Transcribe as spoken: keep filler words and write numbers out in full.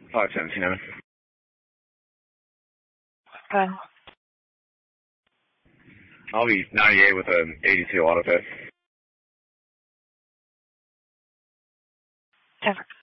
five seventeen, over. Okay. I'll be ninety-eight with an eighty-two auto pay. Ten.